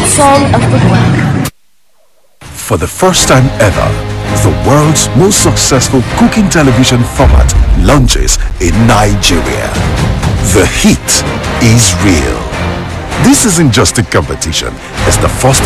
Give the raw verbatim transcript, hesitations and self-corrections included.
song of the world. For the first time ever, the world's most successful cooking television format launches in Nigeria. The heat is real. This isn't just a competition, it's the first